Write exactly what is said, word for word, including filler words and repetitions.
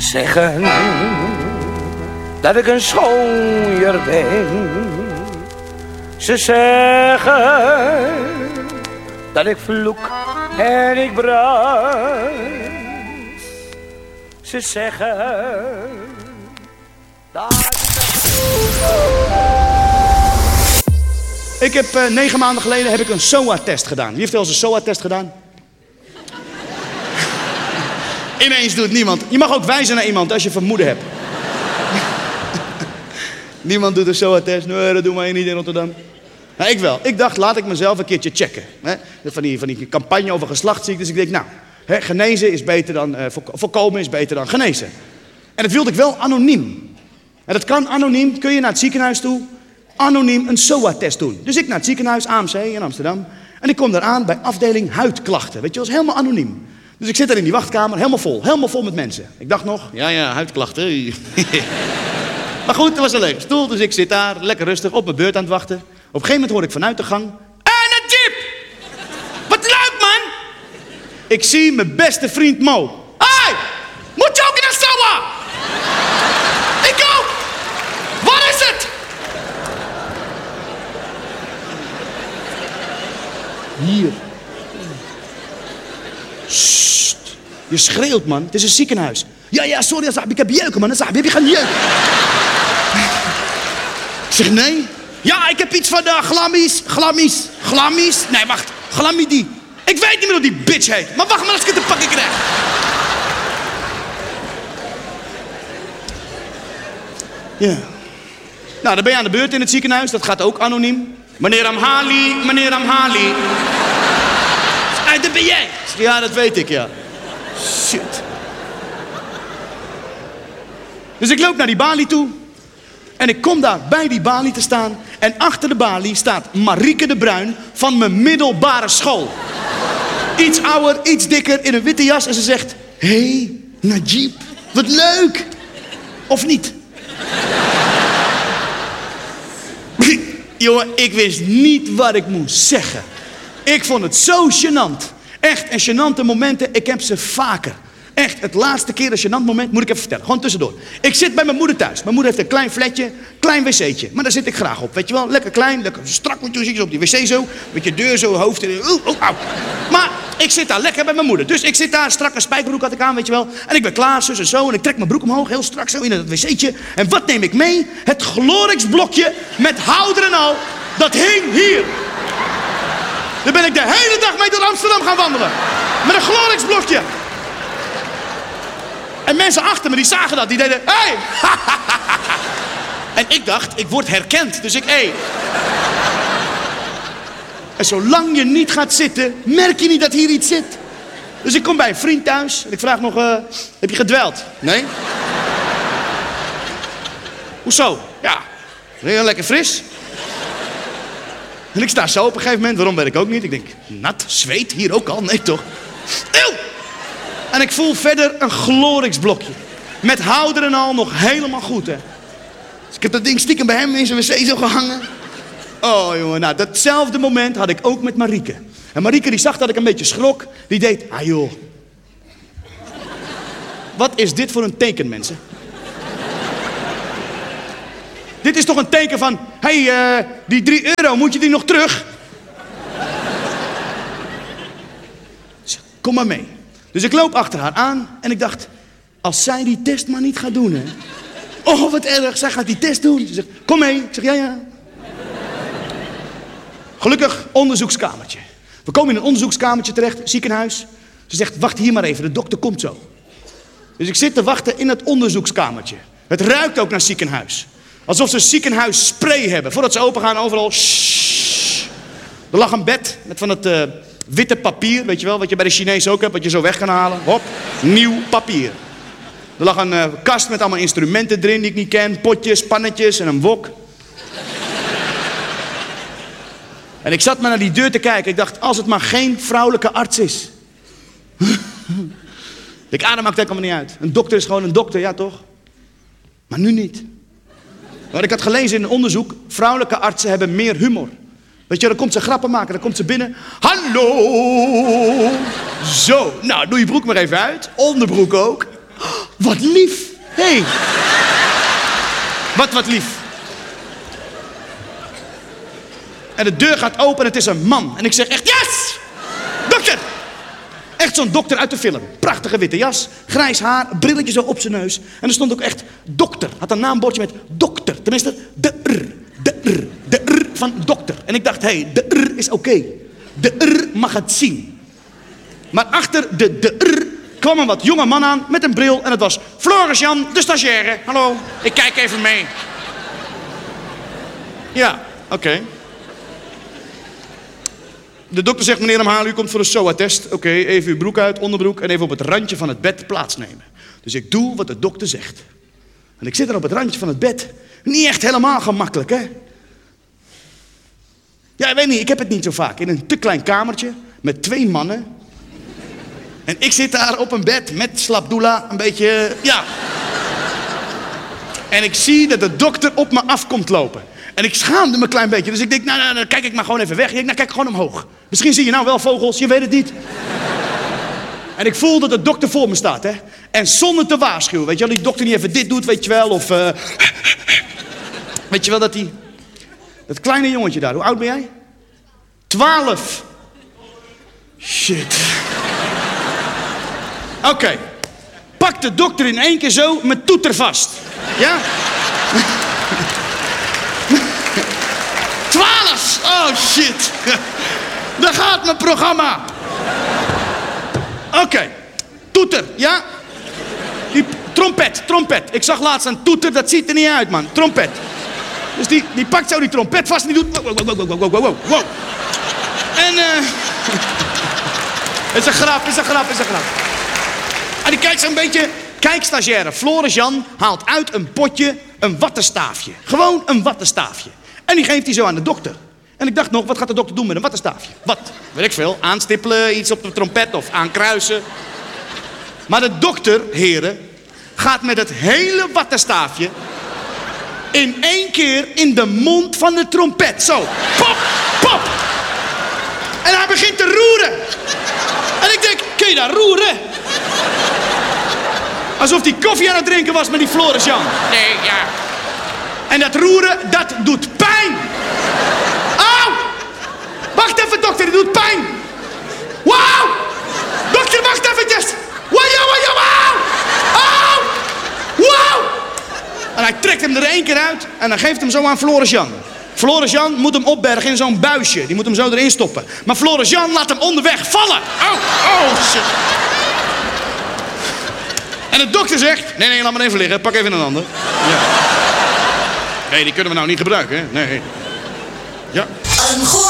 zeggen dat ik een schooier ben. Ze zeggen dat ik vloek en ik brand. Ze zeggen dat ik... Ik heb uh, negen maanden geleden heb ik een S O A-test gedaan. Wie heeft wel eens een S O A-test gedaan? Ineens doet niemand. Je mag ook wijzen naar iemand als je vermoeden hebt. Niemand doet een S O A-test. Nee, dat doen wij niet in Rotterdam. Nou, ik wel. Ik dacht, laat ik mezelf een keertje checken. Hè? Van, die, van die campagne over geslachtsziektes. Ik denk, nou, hè, genezen is beter dan... Uh, voorkomen is beter dan genezen. En dat wilde ik wel anoniem. En dat kan anoniem. Kun je naar het ziekenhuis toe... anoniem een S O A-test doen. Dus ik naar het ziekenhuis, A M C in Amsterdam. En ik kom daar aan bij afdeling huidklachten. Weet je, dat is helemaal anoniem. Dus ik zit daar in die wachtkamer, helemaal vol. Helemaal vol met mensen. Ik dacht nog, ja, ja, huidklachten. Maar goed, er was een lege stoel, dus ik zit daar, lekker rustig, op mijn beurt aan het wachten. Op een gegeven moment hoor ik vanuit de gang... En een jeep! Wat leuk, man! Ik zie mijn beste vriend Mo. Hé! Moet je ook in een S O A? Ik ook! Wat is het? Hier. Sst. Je schreeuwt, man. Het is een ziekenhuis. Ja, ja, sorry, ik heb jeuken, man. Heb je geen jeuken? Ik zeg, nee. Ja, ik heb iets van de glammies, glammies, glammies. Nee, wacht. Glamidie. Ik weet niet meer hoe die bitch heet. Maar wacht maar als ik het te pakken krijg. Ja. Nou, dan ben je aan de beurt in het ziekenhuis. Dat gaat ook anoniem. Meneer Amhali, meneer Amhali. Ah, dat ben jij. Ja, dat weet ik, ja. Shit. Dus ik loop naar die balie toe. En ik kom daar bij die balie te staan. En achter de balie staat Marieke de Bruin van mijn middelbare school. Iets ouder, iets dikker, in een witte jas. En ze zegt, hé, hey, Najib, wat leuk. Of niet? Jongen, ik wist niet wat ik moest zeggen. Ik vond het zo gênant. Echt, en gênante momenten, ik heb ze vaker. Echt, het laatste keer een gênant moment, moet ik even vertellen. Gewoon tussendoor. Ik zit bij mijn moeder thuis. Mijn moeder heeft een klein flatje, klein wc'tje. Maar daar zit ik graag op, weet je wel. Lekker klein, lekker strak moet je zien op die wc zo. Met je deur zo, hoofd. Uh, oh, au. Maar ik zit daar lekker bij mijn moeder. Dus ik zit daar, strakke spijkerbroek had ik aan, weet je wel. En ik ben klaar, zus en zo. En ik trek mijn broek omhoog, heel strak zo in het wc'tje. En wat neem ik mee? Het Glorix blokje met houder en al. Dat hing hier. Daar ben ik de hele dag mee door Amsterdam gaan wandelen. Met een Glorix blokje. En mensen achter me, die zagen dat. Die deden, hé! Hey! En ik dacht, ik word herkend. Dus ik, hé. Hey. En zolang je niet gaat zitten, merk je niet dat hier iets zit. Dus ik kom bij een vriend thuis. En ik vraag nog, uh, heb je gedweld? Nee. Hoezo? Ja, heel lekker fris. En ik sta zo op een gegeven moment, waarom weet ik ook niet. Ik denk, nat, zweet, hier ook al. Nee toch? Eeuw! En ik voel verder een Glorix blokje. Met houder en al nog helemaal goed, hè. Dus ik heb dat ding stiekem bij hem in zijn wc zo gehangen. Oh, jongen, nou, datzelfde moment had ik ook met Marieke. En Marieke die zag dat ik een beetje schrok. Die deed, ah joh. Wat is dit voor een teken, mensen? Dit is toch een teken van, hé, hey, uh, die drie euro, moet je die nog terug? Kom maar mee. Dus ik loop achter haar aan en ik dacht, als zij die test maar niet gaat doen, hè. Oh, wat erg, zij gaat die test doen. Ze zegt, kom mee. Ik zeg, ja, ja. Gelukkig, onderzoekskamertje. We komen in een onderzoekskamertje terecht, ziekenhuis. Ze zegt, wacht hier maar even, de dokter komt zo. Dus ik zit te wachten in het onderzoekskamertje. Het ruikt ook naar ziekenhuis. Alsof ze ziekenhuisspray hebben. Voordat ze open gaan, overal. Shhh. Er lag een bed met van het uh, witte papier. Weet je wel, wat je bij de Chinezen ook hebt. Wat je zo weg kan halen. Hop, nieuw papier. Er lag een uh, kast met allemaal instrumenten erin die ik niet ken. Potjes, pannetjes en een wok. En ik zat maar naar die deur te kijken. Ik dacht, als het maar geen vrouwelijke arts is. Ik adem maakt helemaal niet uit. Een dokter is gewoon een dokter, ja toch? Maar nu niet. Maar ik had gelezen in een onderzoek, vrouwelijke artsen hebben meer humor. Weet je, dan komt ze grappen maken, dan komt ze binnen. Hallo! Zo, nou doe je broek maar even uit. Onderbroek ook. Wat lief. Hé. Hey. Wat, wat lief. En de deur gaat open en het is een man. En ik zeg echt, yes! Dokter! Echt zo'n dokter uit de film. Prachtige witte jas, grijs haar, brilletje zo op zijn neus. En er stond ook echt dokter. Had een naambordje met dokter. Tenminste, de R. De R. De R van dokter. En ik dacht, hé, hey, de R is oké. Okay. De R mag het zien. Maar achter de, de R kwam een wat jonge man aan met een bril. En het was Floris Jan, de stagiaire. Hallo, ik kijk even mee. Ja, oké. Okay. De dokter zegt, meneer Amhalen, u komt voor een S O A-test. Oké, okay, even uw broek uit, onderbroek en even op het randje van het bed plaatsnemen. Dus ik doe wat de dokter zegt. En ik zit er op het randje van het bed. Niet echt helemaal gemakkelijk, hè? Ja, ik weet niet, ik heb het niet zo vaak. In een te klein kamertje met twee mannen. En ik zit daar op een bed met slapdoula, een beetje, ja. En ik zie dat de dokter op me af komt lopen. En ik schaamde me een klein beetje. Dus ik denk, nou, nou, nou kijk ik maar gewoon even weg. Ik denk, nou, kijk gewoon omhoog. Misschien zie je nou wel vogels, je weet het niet. En ik voel dat de dokter voor me staat, hè. En zonder te waarschuwen, weet je wel. Die dokter niet even dit doet, weet je wel. Of, uh... weet je wel, dat die... Dat kleine jongetje daar, hoe oud ben jij? Twaalf. Shit. Oké. Okay. Pak de dokter in één keer zo mijn toeter vast. Ja? Twaalf! Oh shit. Daar gaat mijn programma. Oké. Okay. Toeter, ja? Die trompet, trompet. Ik zag laatst een toeter, dat ziet er niet uit, man. Trompet. Dus die, die pakt zo die trompet vast en die doet... Wow, wow, wow, wow, wow, wow. En eh... Uh... is een grap, is een grap, is een grap. En die kijkt zo'n beetje... Kijk, stagiaire, Floris Jan haalt uit een potje een wattenstaafje. Gewoon een wattenstaafje. En die geeft hij zo aan de dokter. En ik dacht nog, wat gaat de dokter doen met een wattenstaafje? Wat? Weet ik veel. Aanstippelen, iets op de trompet of aankruisen. Maar de dokter, heren, gaat met het hele wattenstaafje... in één keer in de mond van de trompet. Zo. Pop, pop. En hij begint te roeren. En ik denk, kun je daar roeren? Alsof hij koffie aan het drinken was met die Floris Jan. Nee, ja. En dat roeren, dat doet pijn. Auw! Wacht even, dokter, dat doet pijn. Wauw! Dokter, wacht eventjes. Wauw, wauw, wauw! Auw! Wauw! En hij trekt hem er één keer uit en dan geeft hem zo aan Floris Jan. Floris Jan moet hem opbergen in zo'n buisje. Die moet hem zo erin stoppen. Maar Floris Jan laat hem onderweg vallen. Oh, oh, shit. En de dokter zegt... Nee, nee, laat maar even liggen. Pak even een ander. Ja. Nee, die kunnen we nou niet gebruiken, hè? Nee. Ja.